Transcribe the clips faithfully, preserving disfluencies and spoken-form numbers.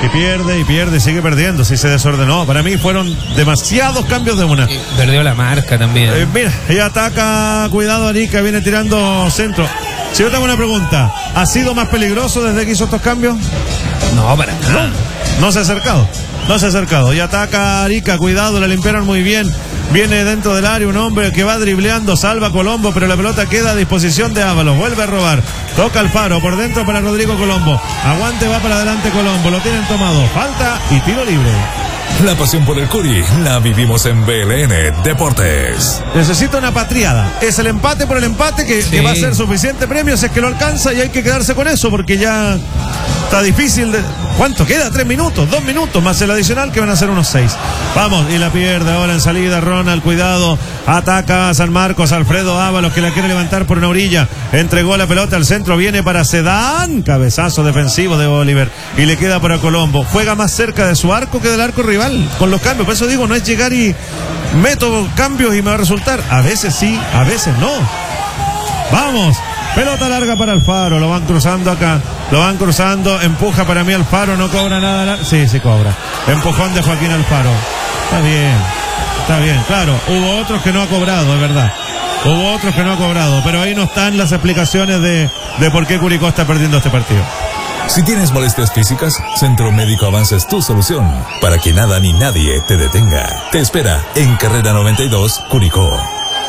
Y pierde, y pierde, y sigue perdiendo. Si se desordenó. Para mí fueron demasiados cambios de una. Y perdió la marca también. Eh, mira, ella ataca. Cuidado, Arica, viene tirando centro. Si yo tengo una pregunta, ¿ha sido más peligroso desde que hizo estos cambios? No, para nada. No, no se ha acercado. No se ha acercado. Y ataca Arica, cuidado, la limpiaron muy bien. Viene dentro del área un hombre que va dribleando, salva a Colombo, pero la pelota queda a disposición de Ábalos. Vuelve a robar. Toca Alfaro, por dentro para Rodrigo Colombo. Aguante, va para adelante Colombo. Lo tienen tomado. Falta y tiro libre. La pasión por el Curi la vivimos en B L N Deportes. Necesita una patriada. Es el empate por el empate que, Sí. que va a ser suficiente premio si es que lo alcanza, y hay que quedarse con eso porque ya está difícil de... ¿Cuánto queda? Tres minutos, dos minutos más el adicional que van a ser unos seis. Vamos, y la pierde ahora en salida Ronald, cuidado. Ataca a San Marcos, Alfredo Ábalos que la quiere levantar por una orilla. Entregó la pelota al centro, viene para Sedán. Cabezazo defensivo de Oliver. Y le queda para Colombo. Juega más cerca de su arco que del arco rival con los cambios. Por eso digo, no es llegar y meto cambios y me va a resultar. A veces sí, a veces no. Vamos. Pelota larga para Alfaro, lo van cruzando acá, lo van cruzando, empuja para mí Alfaro, no cobra nada, sí, sí cobra, empujón de Joaquín Alfaro, está bien, está bien, claro, hubo otros que no ha cobrado, es verdad, hubo otros que no ha cobrado, pero ahí no están las explicaciones de, de por qué Curicó está perdiendo este partido. Si tienes molestias físicas, Centro Médico Avance es tu solución, para que nada ni nadie te detenga. Te espera en Carrera noventa y dos, Curicó.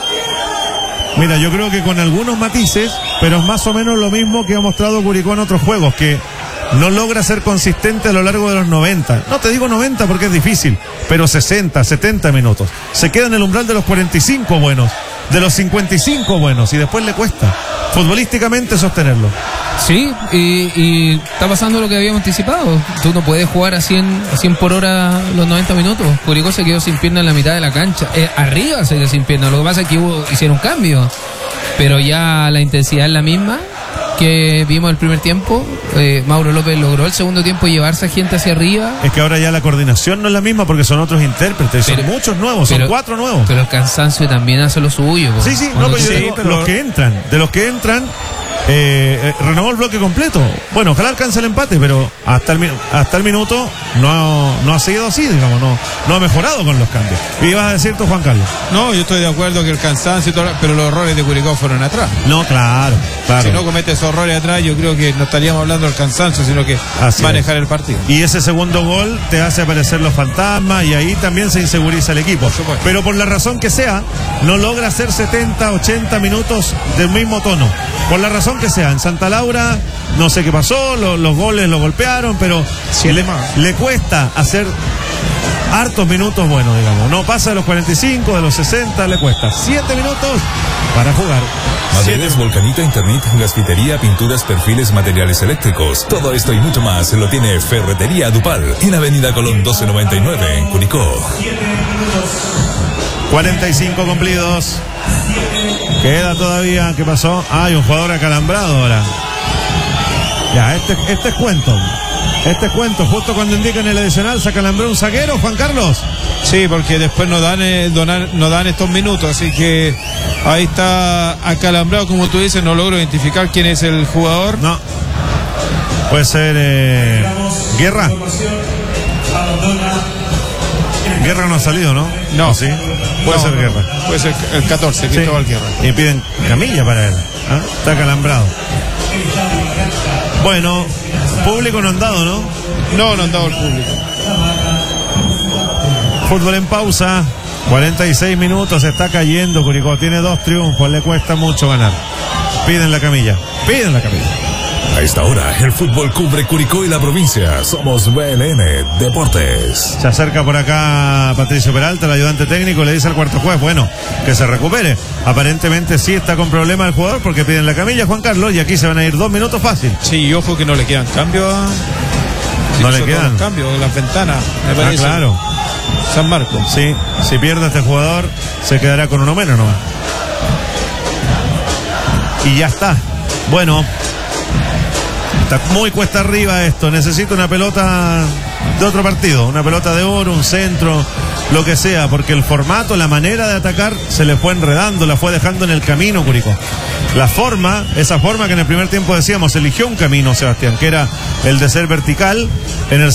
Mira, yo creo que con algunos matices, pero es más o menos lo mismo que ha mostrado Curicó en otros juegos, que no logra ser consistente a lo largo de los noventa. No te digo noventa porque es difícil, pero sesenta, setenta minutos. Se queda en el umbral de los cuarenta y cinco buenos, de los cincuenta y cinco buenos, y después le cuesta futbolísticamente sostenerlo. Sí, y, y está pasando lo que habíamos anticipado. Tú no puedes jugar a cien, a cien por hora los noventa minutos. Curicó se quedó sin pierna en la mitad de la cancha. Eh, arriba se quedó sin pierna. Lo que pasa es que hubo, hicieron un cambio. Pero ya la intensidad es la misma que vimos el primer tiempo. eh, Mauro López logró el segundo tiempo llevarse a gente hacia arriba. Es que ahora ya la coordinación no es la misma porque son otros intérpretes, Pero- son muchos nuevos, son pero- cuatro nuevos. Pero el cansancio también hace lo suyo. po. Sí, sí, no, Cuando pero yo tú- digo, pero- los que entran, de los que entran, eh, eh, renovó el bloque completo. Bueno, ojalá alcance el empate, pero hasta el, mi- hasta el minuto no, no ha sido así, digamos, no, no ha mejorado con los cambios. Y ibas a decir tú, Juan Carlos. No, yo estoy de acuerdo que el cansancio y todo, pero los errores de Curicó fueron atrás. No, claro, claro. Si no comete esos errores atrás, yo creo que no estaríamos hablando del cansancio, sino que Así manejar el partido. Y ese segundo gol te hace aparecer los fantasmas y ahí también se inseguriza el equipo. supuesto. Pero por la razón que sea, no logra hacer setenta, ochenta minutos del mismo tono. Por la razón que sea. En Santa Laura, no sé qué pasó, lo- los goles lo golpearon, pero Siete le, más. le cuesta hacer hartos minutos buenos, digamos. No pasa de los cuarenta y cinco, de los sesenta, le cuesta. siete minutos para jugar. Materiales Volcanita, Internet, gasfitería, pinturas, perfiles, materiales eléctricos. Todo esto y mucho más lo tiene Ferretería Dupal en Avenida Colón doce noventa y nueve en Curicó. cuarenta y cinco cumplidos. Queda todavía, ¿qué pasó? Ah, hay un jugador acalambrado ahora. Ya, este, este es cuento. Este es cuento. Justo cuando indican el adicional, se acalambró un zaguero, Juan Carlos. Sí, porque después no dan, eh, donan- no dan estos minutos, así que ahí está acalambrado, como tú dices, no logro identificar quién es el jugador. No. Puede ser eh, Guerra. Guerra no ha salido, ¿no? No. ¿O sí? Puede No, ser no, Guerra. Puede ser el catorce, Sí. Cristóbal Guerra. Y piden camilla para él. ¿Ah? Está acalambrado. Bueno, público no han dado, ¿no? No, no han dado el público. Fútbol en pausa. cuarenta y seis minutos, se está cayendo Curicó. Tiene dos triunfos, le cuesta mucho ganar. Piden la camilla. Piden la camilla. A esta hora, el fútbol cubre Curicó y la provincia. Somos B L N Deportes. Se acerca por acá Patricio Peralta, el ayudante técnico, le dice al cuarto juez, bueno, que se recupere. Aparentemente sí está con problemas el jugador porque piden la camilla, Juan Carlos, y aquí se van a ir dos minutos fácil. Sí, y ojo que no le quedan cambios. a- Sí, No le hizo todos quedan. los cambios en las ventanas, me Ah, parece. claro. San Marcos. Sí, si pierde este jugador, se quedará con uno menos, ¿no? Y ya está. Bueno, está muy cuesta arriba esto. Necesito una pelota de otro partido, una pelota de oro, un centro, lo que sea, porque el formato, la manera de atacar se le fue enredando, la fue dejando en el camino Curicó. La forma, esa forma que en el primer tiempo decíamos, eligió un camino Sebastián, que era el de ser vertical en el